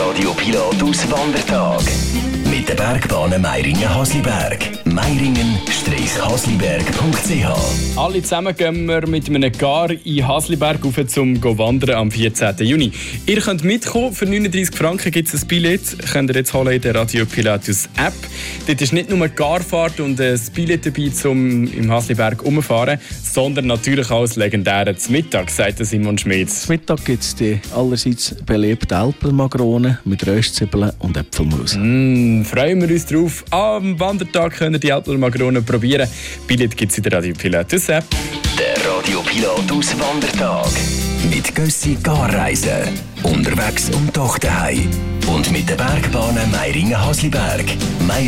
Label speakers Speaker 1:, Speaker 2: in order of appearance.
Speaker 1: Radio Pilatus Wandertag. Mit den Bergbahnen Meiringen-Hasliberg. Meiringen-hasliberg.ch.
Speaker 2: Alle zusammen gehen wir mit einem Gar in Hasliberg rauf zum Wandern am 14. Juni. Ihr könnt mitkommen. Für 39 Franken gibt es ein Billett. Könnt ihr jetzt holen in der Radio Pilatus App. Dort ist nicht nur eine Garfahrt und ein Billett dabei, um im Hasliberg rumzufahren, sondern natürlich auch das legendäre Mittag, sagt Simon Schmitz.
Speaker 3: Zum Mittag gibt es die allerseits beliebten Alpenmagronen mit Röstzwiebeln und Äpfelmus.
Speaker 2: Freuen wir uns drauf. Am Wandertag könnt ihr die Alpenmagronen probieren. Billett gibt es in der Radio Pilatus App.
Speaker 1: Der Radio Pilatus Wandertag. Mit Gössi Garreisen. Unterwegs und doch daheim. Und mit den Bergbahnen Meiringen-Hasliberg.